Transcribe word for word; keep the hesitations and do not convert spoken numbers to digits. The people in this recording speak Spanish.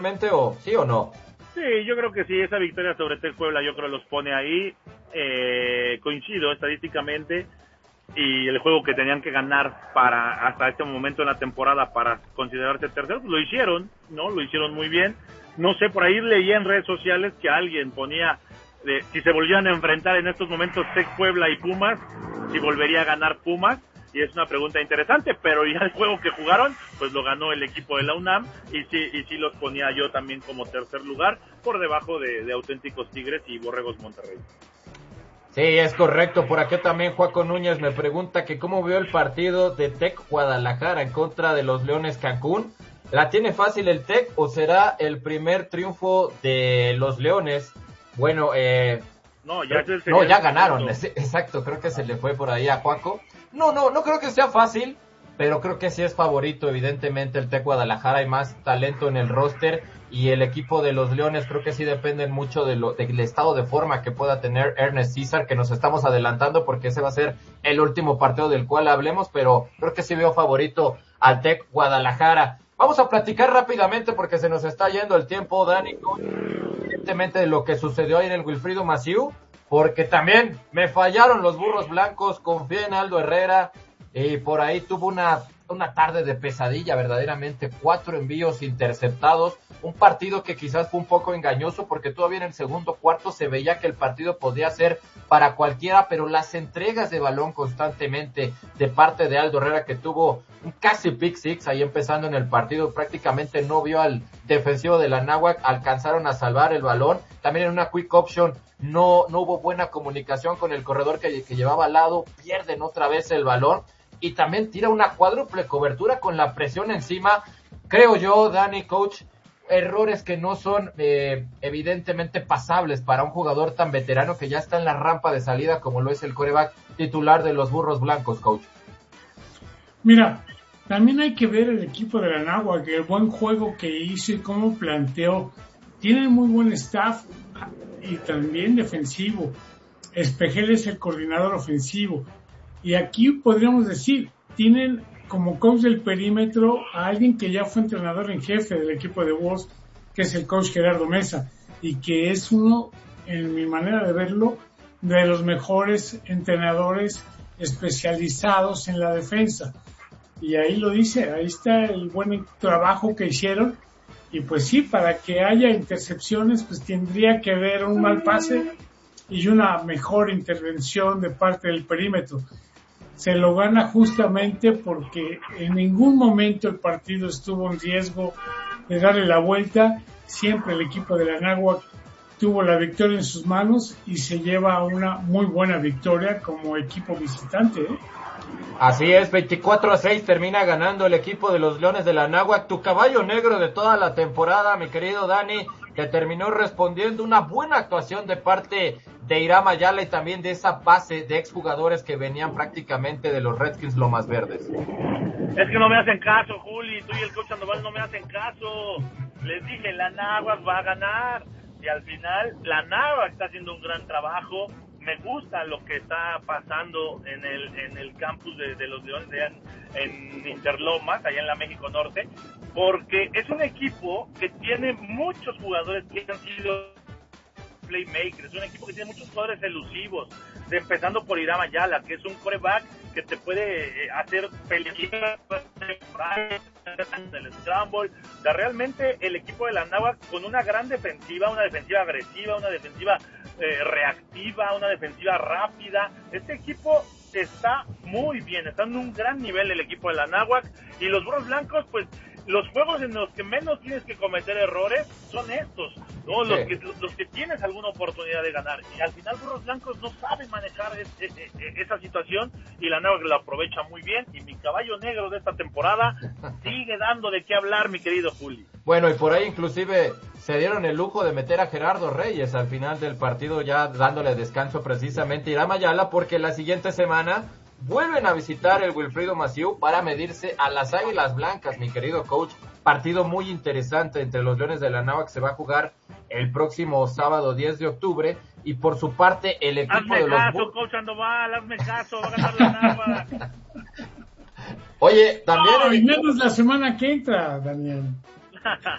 o sí o no? Sí, yo creo que sí, esa victoria sobre Tec Puebla yo creo los pone ahí, eh, coincido estadísticamente, y el juego que tenían que ganar para hasta este momento en la temporada para considerarse tercero, pues lo hicieron, ¿no? Lo hicieron muy bien. No sé, por ahí leía en redes sociales que alguien ponía, eh, si se volvían a enfrentar en estos momentos Tec Puebla y Pumas, si volvería a ganar Pumas, y es una pregunta interesante, pero ya el juego que jugaron, pues lo ganó el equipo de la UNAM, y sí, y sí los ponía yo también como tercer lugar, por debajo de, de Auténticos Tigres y Borregos Monterrey. Sí, es correcto. Por aquí también Juaco Núñez me pregunta que cómo vio el partido de Tec Guadalajara en contra de los Leones Cancún. ¿La tiene fácil el Tec o será el primer triunfo de los Leones? Bueno, eh... No, ya, creo, no, ya ganaron. Exacto, creo que se le fue por ahí a Juaco. No, no, no creo que sea fácil, pero creo que sí es favorito, evidentemente, el Tec Guadalajara. Hay más talento en el roster y el equipo de los Leones creo que sí dependen mucho de lo, del estado de forma que pueda tener Ernest César, que nos estamos adelantando porque ese va a ser el último partido del cual hablemos, pero creo que sí veo favorito al Tec Guadalajara. Vamos a platicar rápidamente porque se nos está yendo el tiempo, Dani, evidentemente de lo que sucedió ahí en el Wilfrido Massieu, porque también me fallaron los burros blancos, confié en Aldo Herrera, y por ahí tuvo una, una tarde de pesadilla, verdaderamente, cuatro envíos interceptados, un partido que quizás fue un poco engañoso porque todavía en el segundo cuarto se veía que el partido podía ser para cualquiera, pero las entregas de balón constantemente de parte de Aldo Herrera, que tuvo un casi pick six ahí empezando en el partido, prácticamente no vio al defensivo de la Anáhuac, alcanzaron a salvar el balón, también en una quick option no, no hubo buena comunicación con el corredor que, que llevaba al lado, pierden otra vez el balón, y también tira una cuádruple cobertura con la presión encima, creo yo, Dani, coach, errores que no son eh, evidentemente pasables para un jugador tan veterano que ya está en la rampa de salida como lo es el quarterback titular de los burros blancos, coach. Mira, también hay que ver el equipo de la Anáhuac, el buen juego que hizo y cómo planteó. Tienen muy buen staff y también defensivo. Espejel es el coordinador ofensivo. Y aquí podríamos decir, tienen como coach del perímetro a alguien que ya fue entrenador en jefe del equipo de Wolves, que es el coach Gerardo Mesa, y que es uno, en mi manera de verlo, de los mejores entrenadores especializados en la defensa. Y ahí lo dice, ahí está el buen trabajo que hicieron. Y pues sí, para que haya intercepciones, pues tendría que haber un mal pase y una mejor intervención de parte del perímetro. Se lo gana justamente porque en ningún momento el partido estuvo en riesgo de darle la vuelta. Siempre el equipo de la Anáhuac tuvo la victoria en sus manos y se lleva una muy buena victoria como equipo visitante, ¿eh? Así es, veinticuatro a seis termina ganando el equipo de los Leones de la Anáhuac. Tu caballo negro de toda la temporada, mi querido Dani, que terminó respondiendo una buena actuación de parte de Iram Ayala y también de esa base de exjugadores que venían prácticamente de los Redskins Lomas Verdes. Es que no me hacen caso, Juli, tú y el coach Sandoval no me hacen caso. Les dije, la Anáhuac va a ganar. Y al final, la Anáhuac está haciendo un gran trabajo. Me gusta lo que está pasando en el en el campus de, de los Leones de, en Interlomas, allá en la México Norte, porque es un equipo que tiene muchos jugadores que han sido playmakers, es un equipo que tiene muchos jugadores elusivos, de, empezando por Iram Ayala, que es un quarterback que te puede eh, hacer pelear del scramble. O sea, realmente el equipo de la Anáhuac con una gran defensiva, una defensiva agresiva, una defensiva eh, reactiva, una defensiva rápida. Este equipo está muy bien, está en un gran nivel el equipo de la Anáhuac, y los burros blancos, pues los juegos en los que menos tienes que cometer errores son estos, ¿no? Los, sí. que, los que tienes alguna oportunidad de ganar, y al final burros blancos no saben manejar es, es, es, esa situación, y la Anáhuac la aprovecha muy bien, y mi caballo negro de esta temporada sigue dando de qué hablar, mi querido Juli. Bueno, y por ahí inclusive se dieron el lujo de meter a Gerardo Reyes al final del partido, ya dándole descanso precisamente a Iram Ayala, porque la siguiente semana vuelven a visitar el Wilfrido Massieu para medirse a las Águilas Blancas, mi querido coach. Partido muy interesante entre los Leones de la Anáhuac, se va a jugar el próximo sábado diez de octubre, y por su parte el equipo hazme de los... Hazme caso, coach Sandoval, hazme caso, va a ganar la Anáhuac. Oye, también... No, y menos la semana que entra, Daniel.